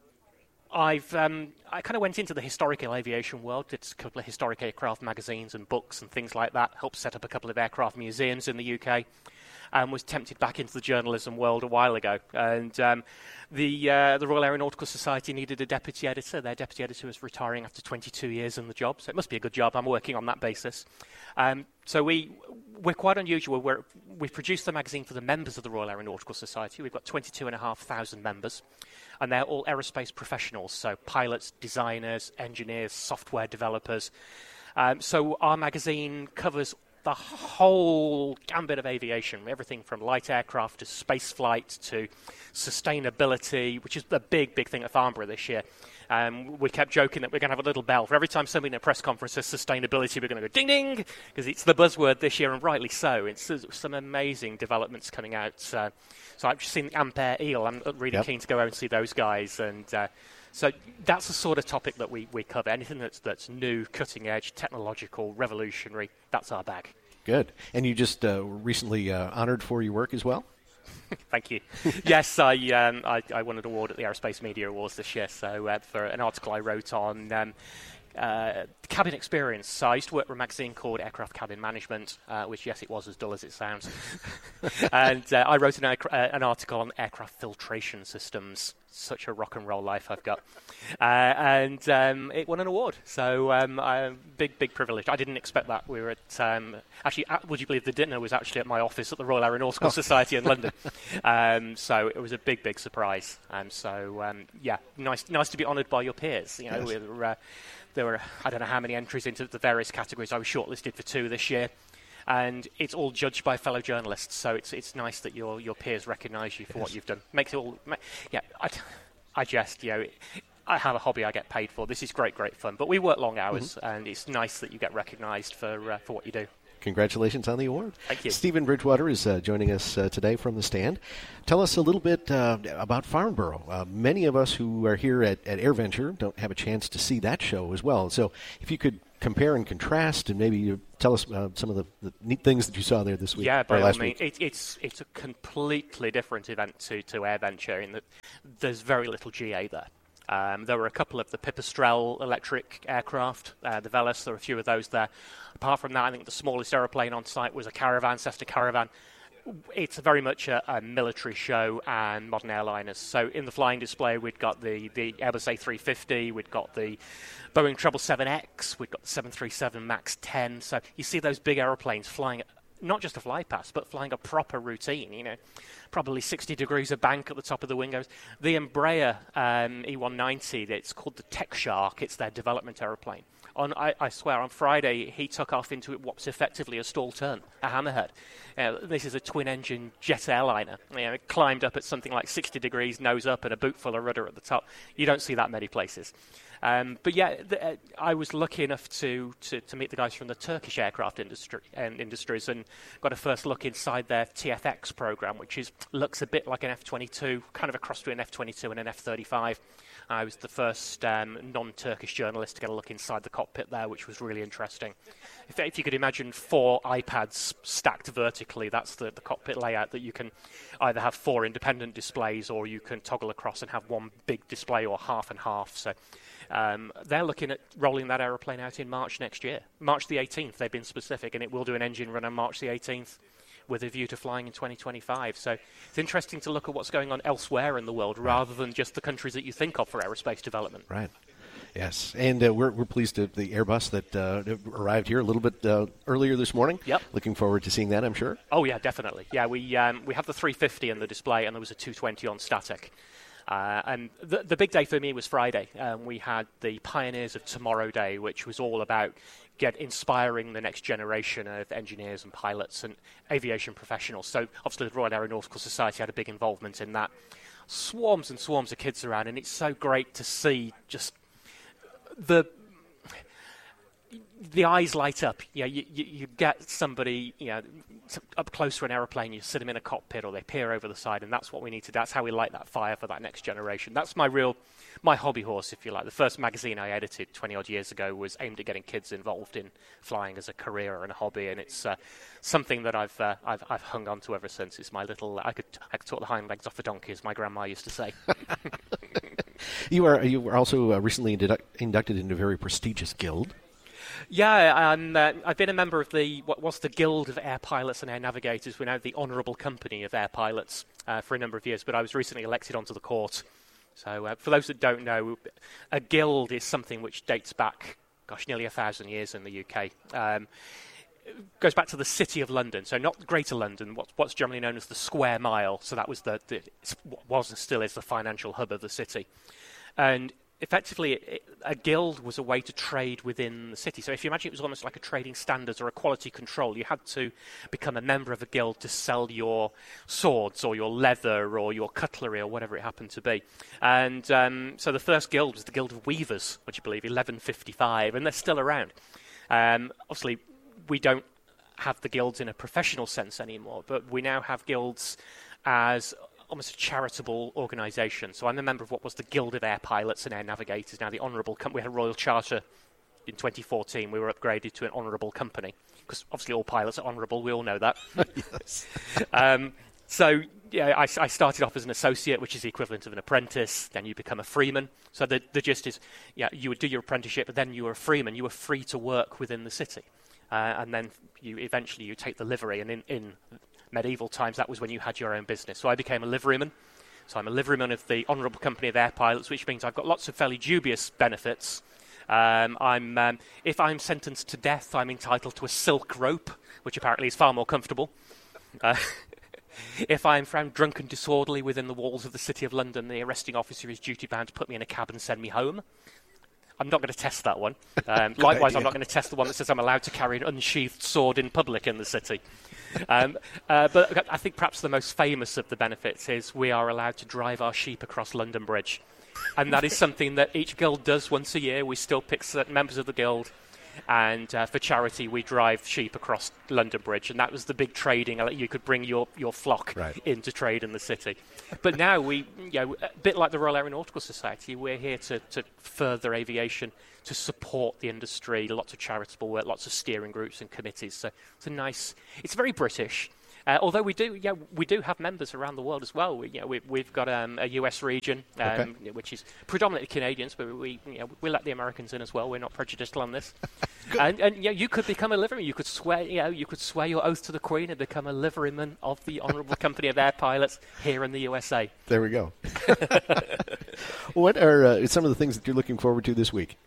I've um, I kind of went into the historical aviation world, did a couple of historic aircraft magazines and books and things like that, helped set up a couple of aircraft museums in the U K, and was tempted back into the journalism world a while ago. And um, the uh, the Royal Aeronautical Society needed a deputy editor. Their deputy editor was retiring after twenty-two years in the job, so it must be a good job. I'm working on that basis. Um, so we, we're quite unusual. We're, we've produced the magazine for the members of the Royal Aeronautical Society. We've got twenty-two and a half thousand members, and they're all aerospace professionals, so pilots, designers, engineers, software developers. Um, so our magazine covers the whole gambit of aviation, everything from light aircraft to space flight to sustainability, which is the big, big thing at Farnborough this year. Um, we kept joking that we're going to have a little bell for every time somebody in a press conference says sustainability, we're going to go ding ding, because it's the buzzword this year, and rightly so. It's uh, some amazing developments coming out. Uh, so I've just seen the Ampere Eel. I'm really yep. keen to go out and see those guys. And uh, so that's the sort of topic that we, we cover. Anything that's that's new, cutting edge, technological, revolutionary, that's our bag. Good. And you just uh, recently uh, honored for your work as well? Thank you. Yes, I, um, I I won an award at the Aerospace Media Awards this year, so uh, for an article I wrote on um, uh, cabin experience. So I used to work for a magazine called Aircraft Cabin Management, uh, which, yes, it was as dull as it sounds. and uh, I wrote an, uh, an article on aircraft filtration systems. Such a rock and roll life I've got. Uh, and um, it won an award. So um, uh, big, big privilege. I didn't expect that. We were at, um, actually, at, would you believe the dinner was actually at my office at the Royal Aeronautical oh. Society in London. Um, so it was a big, big surprise. And um, so, um, yeah, nice nice to be honoured by your peers. You know, yes. with, uh, there were, I don't know how many entries into the various categories. I was shortlisted for two this year. And it's all judged by fellow journalists, so it's it's nice that your your peers recognise you for yes. what you've done. Makes it all, ma- yeah. I, I jest, you know, I have a hobby I get paid for. This is great, great fun. But we work long hours, Mm-hmm. and it's nice that you get recognised for uh, for what you do. Congratulations on the award. Thank you. Stephen Bridgewater is uh, joining us uh, today from the stand. Tell us a little bit uh, about Farnborough. Uh, many of us who are here at, at AirVenture don't have a chance to see that show as well. So if you could compare and contrast and maybe tell us uh, some of the, the neat things that you saw there this week. Yeah, by or all last means. week. It, it's, it's a completely different event to, to AirVenture in that there's very little G A there. Um, there were a couple of the Pipistrel electric aircraft, uh, the Velis. There were a few of those there. Apart from that, I think the smallest aeroplane on site was a Caravan, Cessna Caravan. It's very much a, a military show and modern airliners. So in the flying display, we'd got the, the Airbus A three fifty, we'd got the Boeing seven seventy-seven X, we'd got the seven thirty-seven MAX ten. So you see those big aeroplanes flying, not just a fly past, but flying a proper routine, you know. Probably sixty degrees of bank at the top of the wingos. The Embraer um, E one ninety, it's called the Tech Shark. It's their development aeroplane. On, I, I swear, on Friday, he took off into what's effectively a stall turn, a hammerhead. Uh, this is a twin-engine jet airliner. You know, it climbed up at something like sixty degrees, nose up, and a boot full of rudder at the top. You don't see that many places. Um, but yeah, the, uh, I was lucky enough to, to, to meet the guys from the Turkish aircraft industry and industries and got a first look inside their T F X program, which is looks a bit like an F twenty-two, kind of a cross between an F twenty-two and an F thirty-five. I was the first um, non-Turkish journalist to get a look inside the cockpit there, which was really interesting. If, if you could imagine four iPads stacked vertically, that's the, the cockpit layout, that you can either have four independent displays or you can toggle across and have one big display or half and half. So um, they're looking at rolling that aeroplane out in March next year. March the eighteenth, they've been specific, and it will do an engine run on March the eighteenth. With a view to flying in twenty twenty-five. So it's interesting to look at what's going on elsewhere in the world rather than just the countries that you think of for aerospace development. Right. Yes. And uh, we're, we're pleased that the Airbus that uh, arrived here a little bit uh, earlier this morning. Yep. Looking forward to seeing that, I'm sure. Oh, yeah, definitely. Yeah, we um, we have the three fifty in the display, and there was a two twenty on static. Uh, and the, the big day for me was Friday. Um, we had the Pioneers of Tomorrow Day, which was all about get inspiring the next generation of engineers and pilots and aviation professionals. So obviously the Royal Aeronautical Society had a big involvement in that. Swarms and swarms of kids around, and it's so great to see just the the eyes light up. You know, you, you, you get somebody, you know, up close to an aeroplane, you sit them in a cockpit or they peer over the side, and that's what we need to do. That's how we light that fire for that next generation. That's my real, my hobby horse, if you like. The first magazine I edited twenty-odd years ago was aimed at getting kids involved in flying as a career and a hobby, and it's uh, something that I've, uh, I've I've hung on to ever since. It's my little, I could I could talk the hind legs off a donkey, as my grandma used to say. You are you were also uh, recently induct, inducted into a very prestigious guild. Yeah, um, uh, I've been a member of the what was the Guild of Air Pilots and Air Navigators. We're now the Honourable Company of Air Pilots uh, for a number of years, but I was recently elected onto the court. So uh, for those that don't know, a guild is something which dates back, gosh, nearly a thousand years in the U K. Um, it goes back to the City of London, so not Greater London, what, what's generally known as the Square Mile. So that was the, the was and still is the financial hub of the city. And effectively, it, a guild was a way to trade within the city. So if you imagine it was almost like a trading standards or a quality control, you had to become a member of a guild to sell your swords or your leather or your cutlery or whatever it happened to be. And um, so the first guild was the Guild of Weavers, which you believe, eleven fifty-five, and they're still around. Um, obviously, we don't have the guilds in a professional sense anymore, but we now have guilds as almost a charitable organisation. So I'm a member of what was the Guild of Air Pilots and Air Navigators, now the Honourable Company. We had a Royal Charter in twenty fourteen. We were upgraded to an Honourable Company, because obviously all pilots are honourable, we all know that. Yes. um, so yeah, I, I started off as an associate, which is the equivalent of an apprentice. Then you become a freeman. So the, the gist is, yeah, you would do your apprenticeship, but then you were a freeman. You were free to work within the city. Uh, and then you eventually you take the livery, and in, in medieval times, that was when you had your own business. So I became a liveryman. So I'm a liveryman of the Honourable Company of Air Pilots, which means I've got lots of fairly dubious benefits. Um, I'm, um, if I'm sentenced to death, I'm entitled to a silk rope, which apparently is far more comfortable. Uh, if I'm found drunk and disorderly within the walls of the City of London, the arresting officer is duty-bound to put me in a cab and send me home. I'm not going to test that one. Um, likewise, idea. I'm not going to test the one that says I'm allowed to carry an unsheathed sword in public in the city. um, uh, but I think perhaps the most famous of the benefits is we are allowed to drive our sheep across London Bridge. And that is something that each guild does once a year. We still pick certain members of the guild. And uh, for charity, we drive sheep across London Bridge, and that was the big trading. You could bring your, your flock right. in to trade in the city. But now we, you know, a bit like the Royal Aeronautical Society, we're here to, to further aviation, to support the industry. Lots of charitable work, lots of steering groups and committees. So it's a nice. It's very British. Uh, although we do, yeah, we do have members around the world as well. We, you know, we, we've got um, a U S region, um, okay. which is predominantly Canadians, but we, you know, we let the Americans in as well. We're not prejudicial on this. and, and you know, you could become a liveryman. You could swear, you know, you could swear your oath to the Queen and become a liveryman of the Honourable Company of Air Pilots here in the U S A. There we go. What are uh, some of the things that you're looking forward to this week?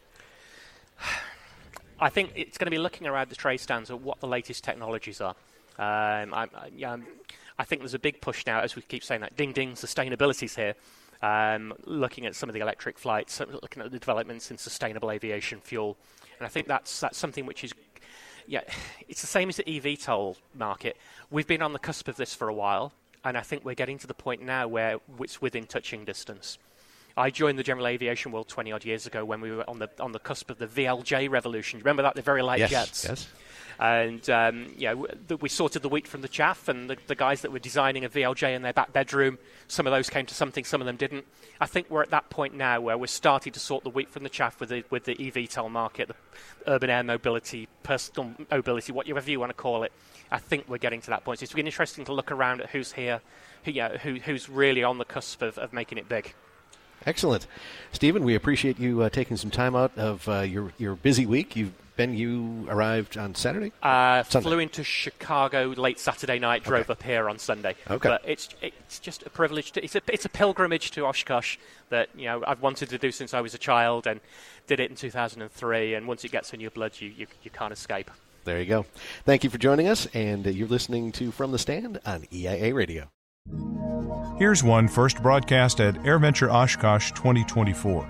I think it's going to be looking around the trade stands at what the latest technologies are. Um, I, I, um, I think there's a big push now, as we keep saying that, ding, ding, sustainability's here. Um, looking at some of the electric flights, looking at the developments in sustainable aviation fuel. And I think that's that's something which is, yeah, it's the same as the eVTOL market. We've been on the cusp of this for a while, and I think we're getting to the point now where it's within touching distance. I joined the general aviation world twenty-odd years ago when we were on the on the cusp of the V L J revolution. Remember that, the very light yes, jets? Yes. And um, yeah, we, we sorted the wheat from the chaff, and the, the guys that were designing a V L J in their back bedroom, some of those came to something, some of them didn't. I think we're at that point now where we're starting to sort the wheat from the chaff with the, with the eVTOL market, the urban air mobility, personal mobility, whatever you want to call it. I think we're getting to that point. So it's been interesting to look around at who's here, who, yeah, who, who's really on the cusp of, of making it big. Excellent. Stephen, we appreciate you uh, taking some time out of uh, your, your busy week. You've been, you arrived on Saturday? Uh, flew into Chicago late Saturday night, drove okay. up here on Sunday. Okay. But it's it's just a privilege. To, it's a it's a pilgrimage to Oshkosh that you know I've wanted to do since I was a child, and did it in two thousand three. And once it gets in your blood, you, you, you can't escape. There you go. Thank you for joining us, and uh, you're listening to From the Stand on E I A Radio. Here's one first broadcast at AirVenture Oshkosh twenty twenty-four.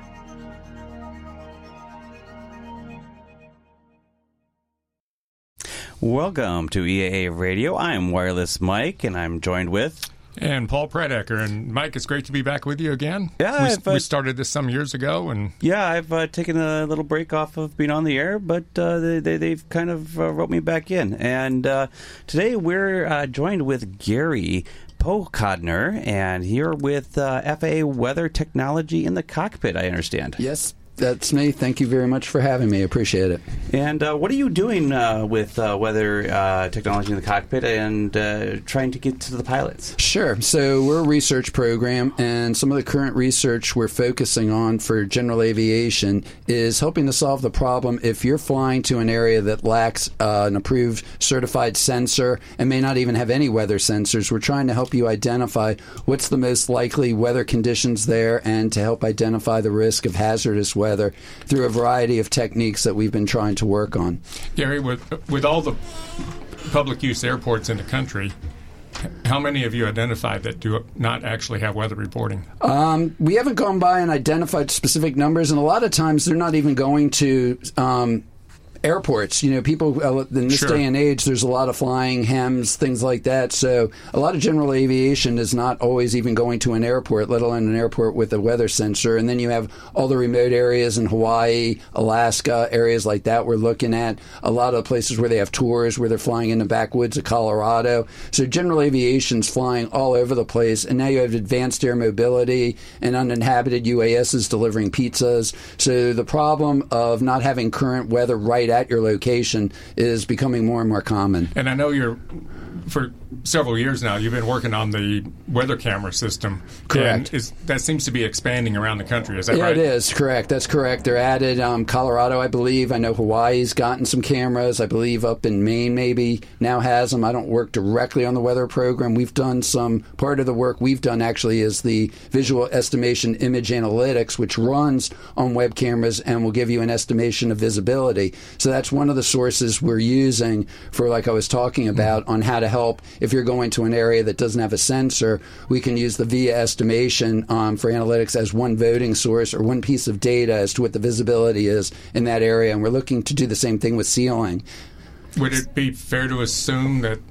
Welcome to E A A Radio. I am Wireless Mike, and I'm joined with... And Paul Predecker. And Mike, it's great to be back with you again. Yeah, we, uh, we started this some years ago, and yeah, I've uh, taken a little break off of being on the air, but uh, they, they, they've kind of uh, wrote me back in. And uh, today we're uh, joined with Gary Pokodner, and here with uh, F A A Weather Technology in the Cockpit, I understand. Yes. That's me. Thank you very much for having me. Appreciate it. And uh, what are you doing uh, with uh, weather uh, technology in the cockpit and uh, trying to get to the pilots? Sure. So we're a research program, and some of the current research we're focusing on for general aviation is helping to solve the problem if you're flying to an area that lacks uh, an approved certified sensor and may not even have any weather sensors. We're trying to help you identify what's the most likely weather conditions there and to help identify the risk of hazardous weather. weather through a variety of techniques that we've been trying to work on. Gary, with with all the public use airports in the country, how many have you identified that do not actually have weather reporting? Um, we haven't gone by and identified specific numbers, and a lot of times they're not even going to um, airports. You know, people uh, in this sure. day and age, there's a lot of flying, hems, things like that. So a lot of general aviation is not always even going to an airport, let alone an airport with a weather sensor. And then you have all the remote areas in Hawaii, Alaska, areas like that we're looking at. A lot of places where they have tours, where they're flying in the backwoods of Colorado. So general aviation's flying all over the place. And now you have advanced air mobility and uninhabited U A Ss delivering pizzas. So the problem of not having current weather right at your location is becoming more and more common. And I know you're, for several years now, you've been working on the weather camera system. Correct. And is, that seems to be expanding around the country. Is that yeah, right? Yeah, it is. Correct. That's correct. They're added. Um, Colorado, I believe. I know Hawaii's gotten some cameras. I believe up in Maine maybe now has them. I don't work directly on the weather program. We've done some, part of the work we've done actually is the visual estimation image analytics, which runs on web cameras and will give you an estimation of visibility. So that's one of the sources we're using for, like I was talking about, mm-hmm. on how to help if you're going to an area that doesn't have a sensor. We can use the V I A estimation um, for analytics as one voting source or one piece of data as to what the visibility is in that area. And we're looking to do the same thing with ceiling. Would it be fair to assume that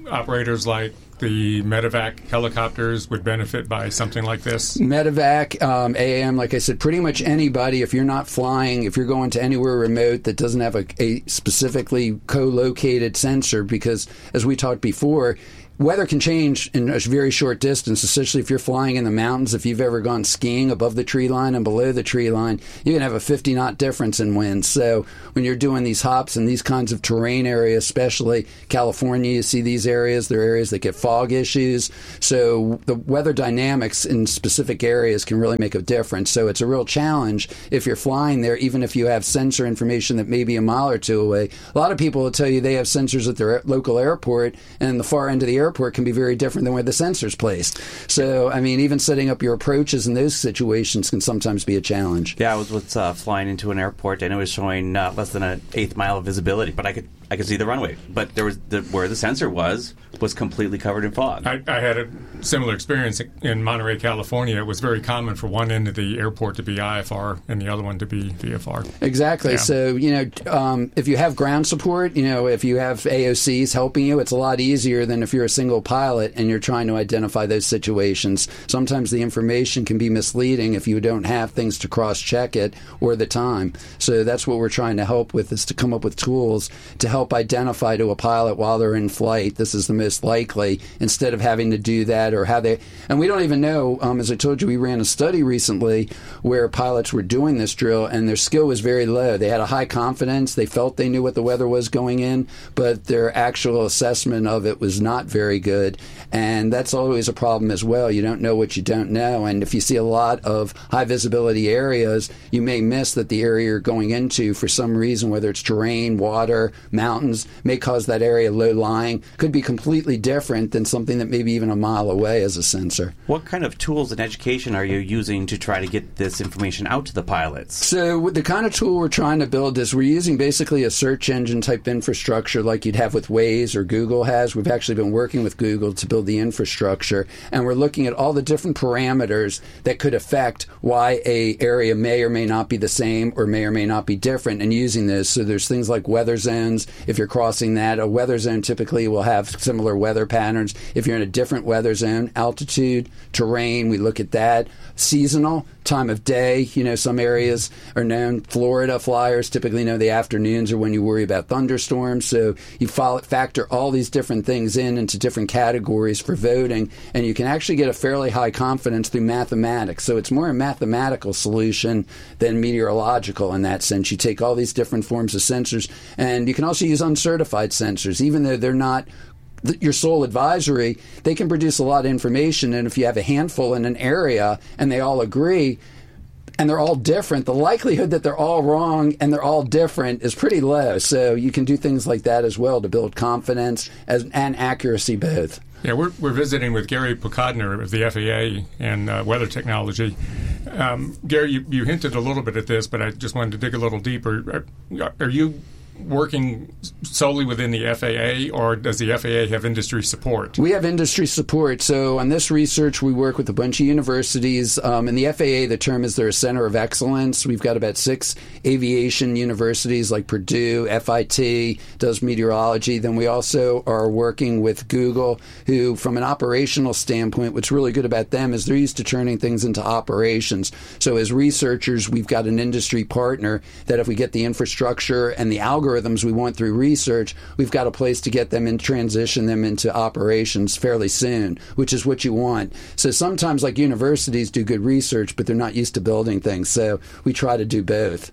operators like the medevac helicopters would benefit by something like this? Medevac, um, A A M, like I said, pretty much anybody, if you're not flying, if you're going to anywhere remote that doesn't have a, a specifically co-located sensor, because as we talked before, weather can change in a very short distance, especially if you're flying in the mountains. If you've ever gone skiing above the tree line and below the tree line, you can have a fifty knot difference in wind. So when you're doing these hops in these kinds of terrain areas, especially California, you see these areas. They're areas that get fog issues. So the weather dynamics in specific areas can really make a difference. So it's a real challenge if you're flying there, even if you have sensor information that may be a mile or two away. A lot of people will tell you they have sensors at their local airport, and the far end of the airport airport can be very different than where the sensor's placed. So, I mean, even setting up your approaches in those situations can sometimes be a challenge. Yeah, I was with, uh, flying into an airport, and it was showing uh, less than an eighth mile of visibility, but I could I could see the runway. But there was the, where the sensor was was completely covered in fog. I, I had a similar experience in Monterey, California. It was very common for one end of the airport to be I F R and the other one to be V F R. Exactly. Yeah. So, you know, um, if you have ground support, you know, if you have A O Cs helping you, it's a lot easier than if you're a single pilot and you're trying to identify those situations. Sometimes the information can be misleading if you don't have things to cross-check it or the time. So that's what we're trying to help with, is to come up with tools to help identify to a pilot while they're in flight, this is the most likely, instead of having to do that or how they... And we don't even know, um, as I told you, we ran a study recently where pilots were doing this drill and their skill was very low. They had a high confidence. They felt they knew what the weather was going in, but their actual assessment of it was not very good. And that's always a problem as well. You don't know what you don't know. And if you see a lot of high visibility areas, you may miss that the area you're going into for some reason, whether it's terrain, water, mountains, may cause that area low lying, could be completely different than something that may be even a mile away as a sensor. What kind of tools and education are you using to try to get this information out to the pilots? So the kind of tool we're trying to build is we're using basically a search engine type infrastructure like you'd have with Waze or Google has. We've actually been working with Google to build the infrastructure, and we're looking at all the different parameters that could affect why a area may or may not be the same or may or may not be different, and using this. So there's things like weather zones. If you're crossing that, a weather zone typically will have similar weather patterns. If you're in a different weather zone, altitude, terrain, we look at that. Seasonal, time of day. You know, some areas are known. Florida flyers typically know the afternoons are when you worry about thunderstorms. So you follow, factor all these different things in into different categories for voting, and you can actually get a fairly high confidence through mathematics. So it's more a mathematical solution than meteorological in that sense. You take all these different forms of sensors, and you can also use uncertified sensors, even though they're not your sole advisory. They can produce a lot of information, and if you have a handful in an area and they all agree and they're all different, the likelihood that they're all wrong and they're all different is pretty low. So you can do things like that as well to build confidence as, and accuracy both. Yeah, we're, we're visiting with Gary Pocodner of the F A A and uh, weather technology. Um, Gary, you, you hinted a little bit at this, but I just wanted to dig a little deeper. Are, are you working solely within the F A A, or does the F A A have industry support? We have industry support. So on this research, we work with a bunch of universities. Um, in the F A A, the term is they're a center of excellence. We've got about six aviation universities like Purdue, F I T, does meteorology. Then we also are working with Google, who, from an operational standpoint, what's really good about them is they're used to turning things into operations. So as researchers, we've got an industry partner that if we get the infrastructure and the algorithm algorithms we want through research, we've got a place to get them and transition them into operations fairly soon, which is what you want. So sometimes, like, universities do good research, but they're not used to building things. So we try to do both.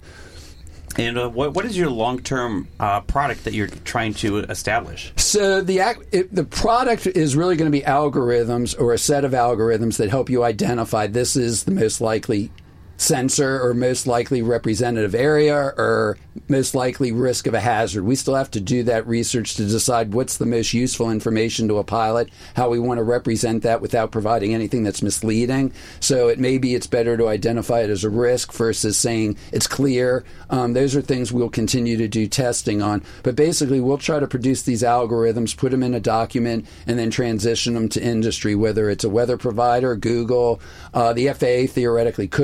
And uh, what, what is your long-term uh, product that you're trying to establish? So the it, the product is really going to be algorithms, or a set of algorithms that help you identify this is the most likely sensor or most likely representative area or most likely risk of a hazard. We still have to do that research to decide what's the most useful information to a pilot, how we want to represent that without providing anything that's misleading. So it may be it's better to identify it as a risk versus saying it's clear. Um, those are things we'll continue to do testing on. But basically, we'll try to produce these algorithms, put them in a document, and then transition them to industry, whether it's a weather provider, Google. Uh, the F A A theoretically could run them. A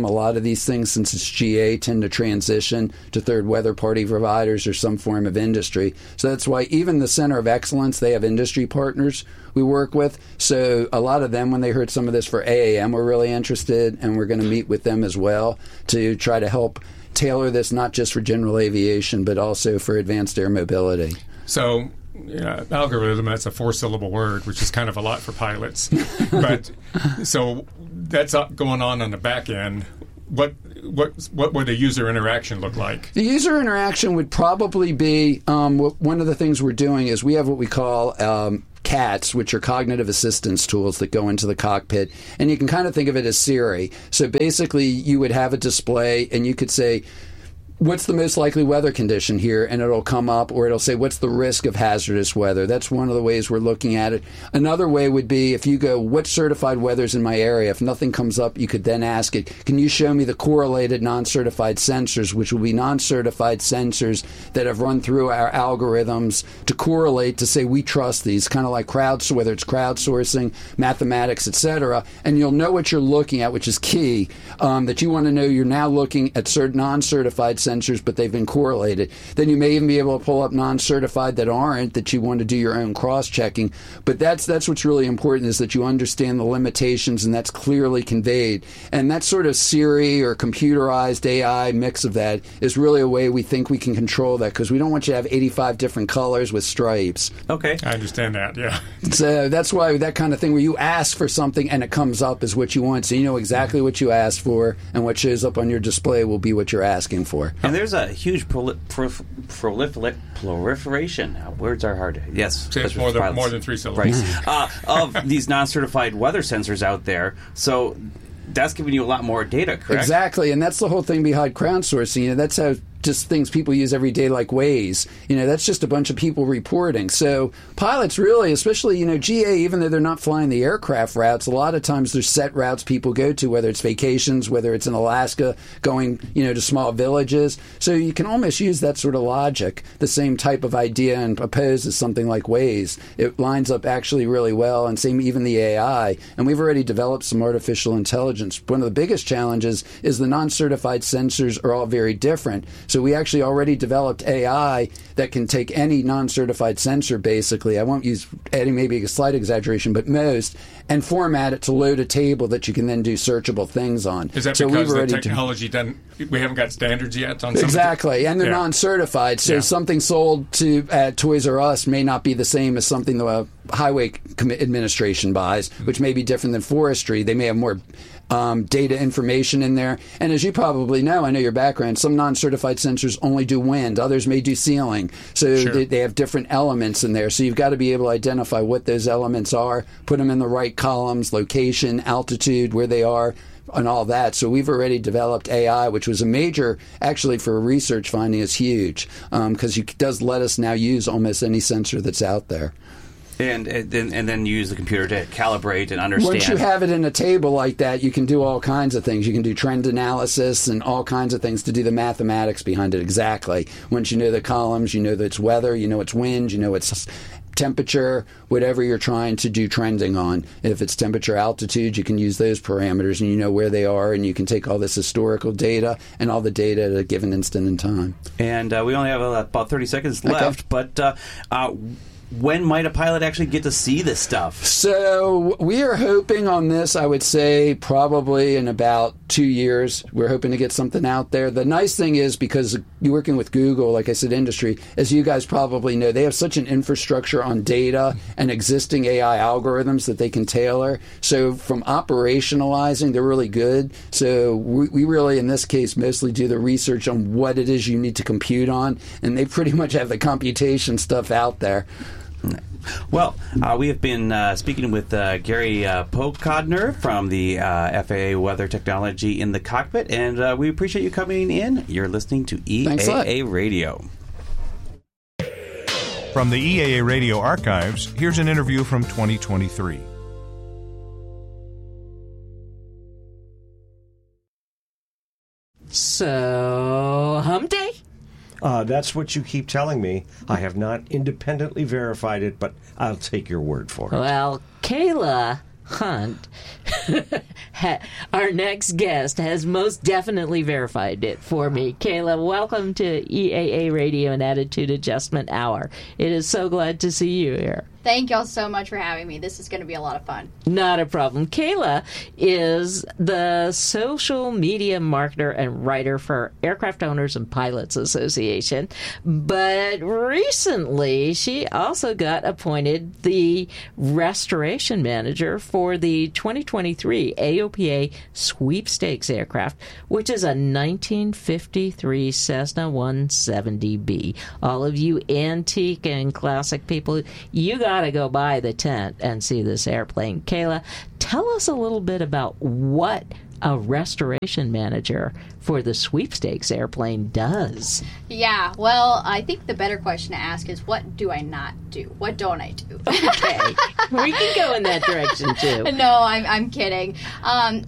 A lot of these things, since it's G A, tend to transition to third weather party providers or some form of industry. So that's why even the Center of Excellence, they have industry partners we work with. So a lot of them, when they heard some of this for A A M, were really interested, and we're going to meet with them as well to try to help tailor this not just for general aviation, but also for advanced air mobility. So, yeah, algorithm, that's a four-syllable word, which is kind of a lot for pilots. But so that's going on on the back end. What what what would the user interaction look like? The user interaction would probably be um, one of the things we're doing is we have what we call um, C A Ts, which are cognitive assistance tools that go into the cockpit, and you can kind of think of it as Siri. So basically, you would have a display, and you could say, what's the most likely weather condition here? And it'll come up, or it'll say, what's the risk of hazardous weather? That's one of the ways we're looking at it. Another way would be if you go, what certified weather's in my area? If nothing comes up, you could then ask it, can you show me the correlated non-certified sensors, which will be non-certified sensors that have run through our algorithms to correlate to say we trust these, kind of like crowds, whether it's crowdsourcing, mathematics, et cetera. And you'll know what you're looking at, which is key, um, that you want to know you're now looking at certain non-certified sensors sensors, but they've been correlated. Then you may even be able to pull up non-certified that aren't, that you want to do your own cross-checking. But that's that's what's really important, is that you understand the limitations, and that's clearly conveyed. And that sort of Siri or computerized A I mix of that is really a way we think we can control that, because we don't want you to have eighty-five different colors with stripes. Okay. I understand that, yeah. So that's why that kind of thing where you ask for something and it comes up is what you want. So you know exactly what you asked for, and what shows up on your display will be what you're asking for. And there's a huge proli- prolif- prolif- proliferation. Uh, words are hard. Yes, it's more than, more than three syllables. Right. uh, of these non-certified weather sensors out there. So that's giving you a lot more data, correct? Exactly, and that's the whole thing behind crowdsourcing. You know, that's how just things people use every day like Waze. You know, that's just a bunch of people reporting. So pilots really, especially, you know, G A, even though they're not flying the aircraft routes, a lot of times there's set routes people go to, whether it's vacations, whether it's in Alaska, going, you know, to small villages. So you can almost use that sort of logic, the same type of idea, and propose as something like Waze. It lines up actually really well, and same even the A I. And we've already developed some artificial intelligence. One of the biggest challenges is the non-certified sensors are all very different. So we actually already developed A I that can take any non-certified sensor, basically, I won't use adding maybe a slight exaggeration, but most, and format it to load a table that you can then do searchable things on. Is that so because we've the technology doesn't, we haven't got standards yet on some Exactly, and they're yeah. non-certified, so yeah. something sold to at Toys R Us may not be the same as something the uh, Highway Administration buys, which may be different than forestry. They may have more Um, data information in there. And as you probably know, I know your background, some non-certified sensors only do wind, others may do ceiling. So sure. they, they have different elements in there. So you've got to be able to identify what those elements are, put them in the right columns, location, altitude, where they are, and all that. So we've already developed A I, which was a major, actually for research finding, is huge, because um, it does let us now use almost any sensor that's out there. And, and then and then use the computer to calibrate and understand. Once you have it in a table like that, you can do all kinds of things. You can do trend analysis and all kinds of things to do the mathematics behind it exactly. Once you know the columns, you know that it's weather, you know it's wind, you know it's temperature, whatever you're trying to do trending on. If it's temperature, altitude, you can use those parameters, and you know where they are, and you can take all this historical data and all the data at a given instant in time. And uh, we only have uh, about thirty seconds Okay. left, but uh, uh, when might a pilot actually get to see this stuff? So we are hoping on this, I would say, probably in about two years. We're hoping to get something out there. The nice thing is, because you're working with Google, like I said, industry, as you guys probably know, they have such an infrastructure on data and existing A I algorithms that they can tailor. So from operationalizing, they're really good. So we, we really, in this case, mostly do the research on what it is you need to compute on, and they pretty much have the computation stuff out there. Well, uh, we have been uh, speaking with uh, Gary uh, Pokodner from the uh, F A A Weather Technology in the Cockpit, and uh, we appreciate you coming in. You're listening to E A A Radio. From the E A A Radio archives, here's an interview from twenty twenty-three. So, hump day? Uh, that's what you keep telling me. I have not independently verified it, but I'll take your word for it. Well, Kayla Hunt, our next guest, has most definitely verified it for me. Kayla, welcome to E A A Radio and Attitude Adjustment Hour. It is so glad to see you here. Thank y'all so much for having me. This is going to be a lot of fun. Not a problem. Kayla is the social media marketer and writer for Aircraft Owners and Pilots Association. But recently, she also got appointed the restoration manager for the twenty twenty-three A O P A Sweepstakes aircraft, which is a nineteen fifty-three Cessna one seventy B. All of you antique and classic people, you got to go by the tent and see this airplane. Kayla, tell us a little bit about what a restoration manager for the sweepstakes airplane does. Yeah, well, I think the better question to ask is, what do I not do? What don't I do? Okay, we can go in that direction too. No, I'm, I'm kidding. Um,